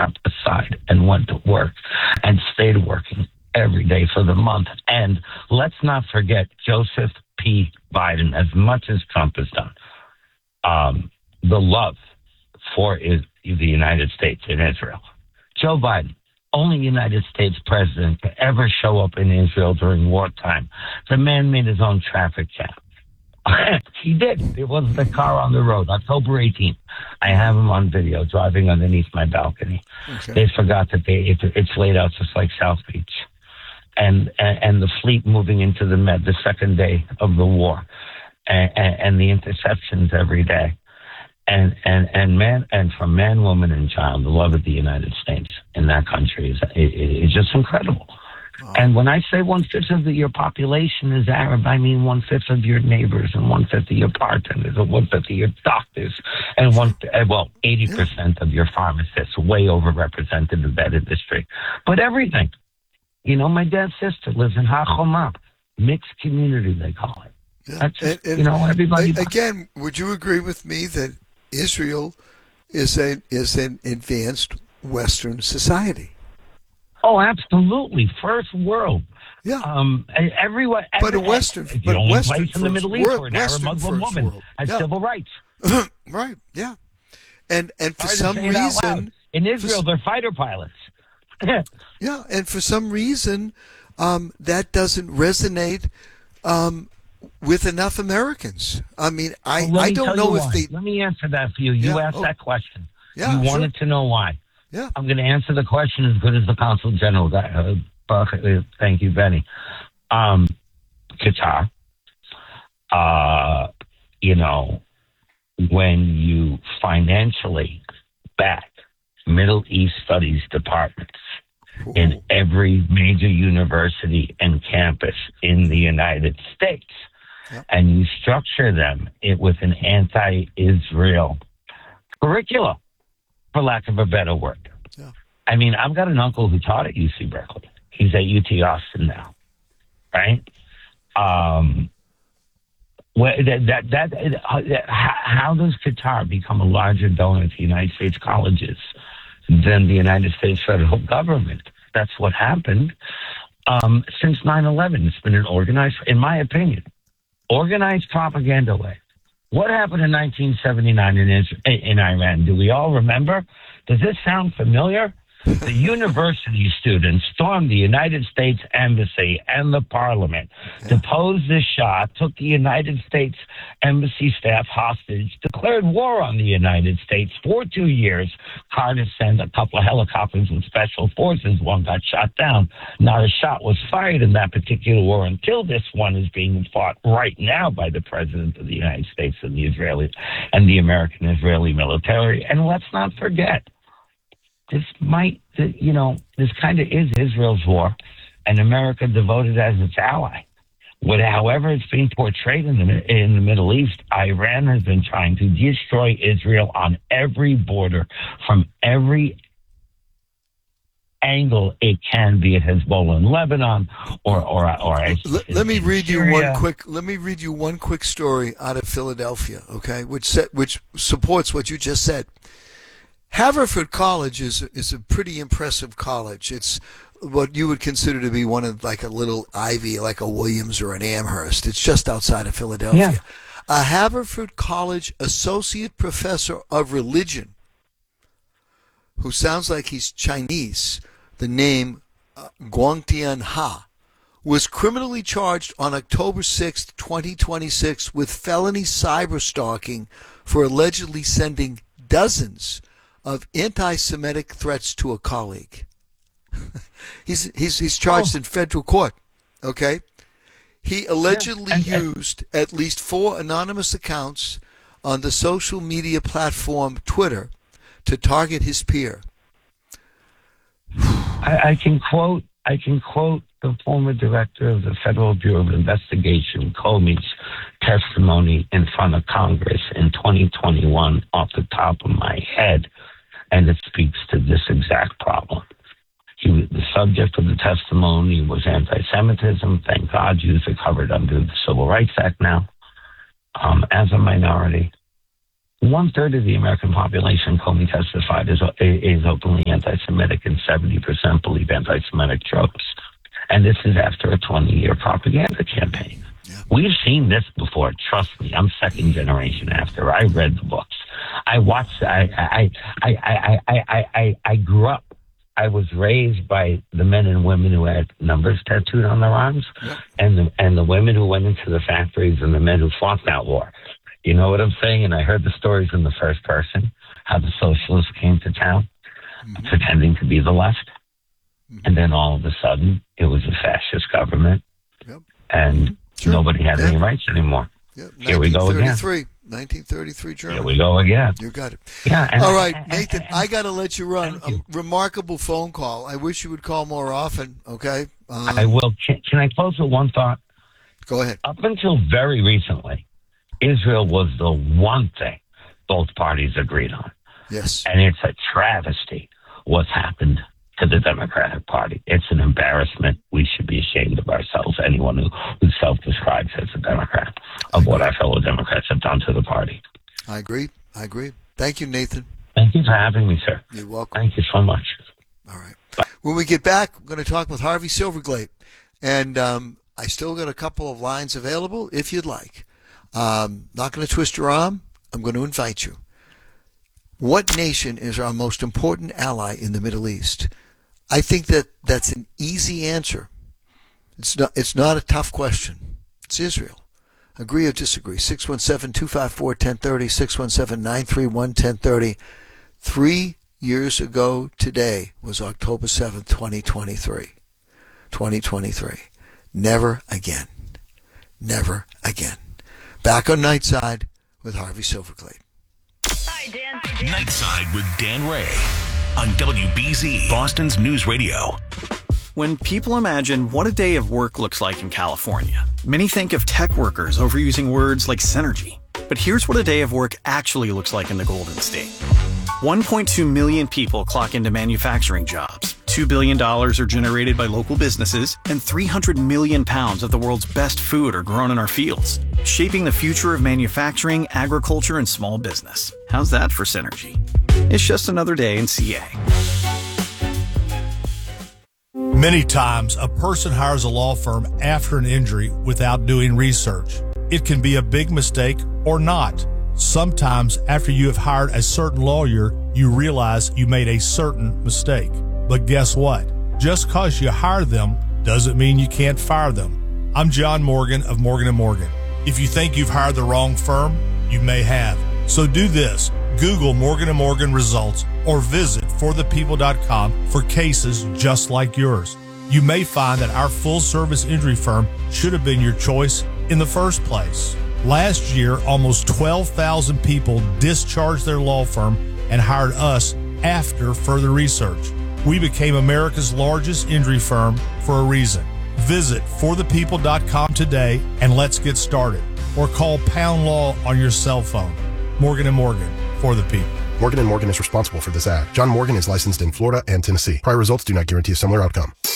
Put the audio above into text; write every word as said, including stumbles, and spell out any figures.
crap aside and went to work and stayed working every day for the month. And let's not forget Joseph P. Biden, as much as Trump has done, um, the love for is, the United States and Israel. Joe Biden, only United States president to ever show up in Israel during wartime. The man made his own traffic jam. He did. There wasn't a car on the road. October eighteenth. I have him on video driving underneath my balcony. Okay. They forgot that they it, it's laid out just like South Beach. And, and and the fleet moving into the Med the second day of the war. And, and, and the interceptions every day. And, and, and man, and from man, woman, and child, the love of the United States in that country is, is, is just incredible. Oh. And when I say one-fifth of the, your population is Arab, I mean one-fifth of your neighbors and one-fifth of your bartenders and one-fifth of your doctors and one, well, eighty percent of your pharmacists, way overrepresented in that industry. But everything. You know, my dad's sister lives in HaChoma, mixed community, they call it. Yeah. That's just, and, and you know, everybody. Again, would you agree with me that Israel is a is an advanced Western society? Oh, absolutely, first world. Yeah. Um, everyone. But a Western, the but only Western place in the Middle East where an Arab Muslim woman world. has yeah. civil rights. Right. Yeah. And and for Hard some reason, in Israel, for, they're fighter pilots. Yeah, and for some reason, um, that doesn't resonate um, with enough Americans. I mean, I, well, I don't know if why. they... Let me answer that for you. You yeah. asked oh. that question. Yeah, you sure. wanted to know why. Yeah. I'm going to answer the question as good as the Consul General. Uh, thank you, Benny. Um, Qatar, uh, you know, when you financially back Middle East Studies departments Ooh. in every major university and campus in the United States, yep. and you structure them it with an anti-Israel curriculum, for lack of a better word. Yeah. I mean, I've got an uncle who taught at U C Berkeley. He's at U T Austin now, right? Um, well, that, that, that, that, how does Qatar become a larger donor to United States colleges than the United States federal government? That's what happened. Um, since nine eleven, it's been an organized, in my opinion, organized propaganda way. What happened in nineteen seventy-nine in, Israel, in Iran? Do we all remember? Does this sound familiar? The university students stormed the United States Embassy and the Parliament, yeah. deposed the Shah, took the United States Embassy staff hostage, declared war on the United States for two years. Carter sent a couple of helicopters with special forces. One got shot down. Not a shot was fired in that particular war until this one is being fought right now by the President of the United States and the Israeli and the American-Israeli military. And let's not forget, this might, you know, this kind of is Israel's war, and America devoted as its ally. With however it's being portrayed in the in the Middle East, Iran has been trying to destroy Israel on every border, from every angle it can, be it Hezbollah in Lebanon or or or. Let, let me read you one quick. Let me read you one quick story out of Philadelphia, okay, which set, which supports what you just said. Haverford College is is a pretty impressive college. It's what you would consider to be one of like a little Ivy, like a Williams or an Amherst. It's just outside of Philadelphia. Yeah. A Haverford College associate professor of religion, who sounds like he's Chinese, the name uh, Guangtian Ha, was criminally charged on October sixth, twenty twenty-six with felony cyberstalking for allegedly sending dozens of anti-Semitic threats to a colleague. he's he's he's charged oh. in federal court. Okay, he allegedly yeah. and, used and, at least four anonymous accounts on the social media platform Twitter to target his peer. I, I can quote. I can quote the former director of the Federal Bureau of Investigation, Comey's testimony in front of Congress in twenty twenty-one off the top of my head. And it speaks to this exact problem. He was, the subject of the testimony was anti-Semitism. Thank God Jews are covered under the Civil Rights Act now um, as a minority. One third of the American population, Comey testified, is, is openly anti anti-Semitic and seventy percent believe anti-Semitic tropes. And this is after a twenty-year propaganda campaign. Yeah. We've seen this before. Trust me, I'm second generation after. I read the books. I watched. I I I I I I I, I grew up. I was raised by the men and women who had numbers tattooed on their arms, yeah. and the and the women who went into the factories and the men who fought that war. You know what I'm saying? And I heard the stories in the first person, how the socialists came to town, mm-hmm. pretending to be the left. Mm-hmm. And then all of a sudden, it was a fascist government, yep. and sure. nobody had yep. any rights anymore. Yep. Here we go again. nineteen thirty-three Germany. Here we go again. You got it. Yeah. And, All right, Nathan, and, and, I got to let you run. A you. remarkable phone call. I wish you would call more often, okay? Um, I will. Can, can I close with one thought? Go ahead. Up until very recently, Israel was the one thing both parties agreed on. Yes. And it's a travesty what's happened to the Democratic Party. It's an embarrassment. We should be ashamed of ourselves, anyone who, who self-describes as a Democrat, of what our fellow Democrats have done to the party. I agree. I agree. Thank you, Nathan. Thank you for having me, sir. You're welcome. Thank you so much. All right. Bye. When we get back, we're going to talk with Harvey Silverglate. And um, I still got a couple of lines available if you'd like. Um, not going to twist your arm. I'm going to invite you. What nation is our most important ally in the Middle East? I think that that's an easy answer. It's not, it's not a tough question. It's Israel. Agree or disagree? six one seven, two five four, one zero three zero, six one seven, nine three one, one zero three zero. Three years ago today was October seventh, twenty twenty-three. twenty twenty-three. Never again. Never again. Back on Nightside with Harvey Silverglate. Hi, Dan. Nightside with Dan Ray on W B Z, Boston's News Radio. When people imagine what a day of work looks like in California, many think of tech workers overusing words like synergy. But here's what a day of work actually looks like in the Golden State. one point two million people clock into manufacturing jobs, two billion dollars are generated by local businesses, and three hundred million pounds of the world's best food are grown in our fields, shaping the future of manufacturing, agriculture, and small business. How's that for synergy? It's just another day in C A. Many times, a person hires a law firm after an injury without doing research. It can be a big mistake or not. Sometimes, after you have hired a certain lawyer, you realize you made a certain mistake. But guess what? Just because you hire them doesn't mean you can't fire them. I'm John Morgan of Morgan and Morgan. If you think you've hired the wrong firm, you may have. So do this. Google Morgan and Morgan results or visit for the people dot com for cases just like yours. You may find that our full-service injury firm should have been your choice in the first place. Last year, almost twelve thousand people discharged their law firm and hired us after further research. We became America's largest injury firm for a reason. Visit for the people dot com today and let's get started. Or call Pound Law on your cell phone. Morgan and Morgan, for the people. Morgan and Morgan is responsible for this ad. John Morgan is licensed in Florida and Tennessee. Prior results do not guarantee a similar outcome.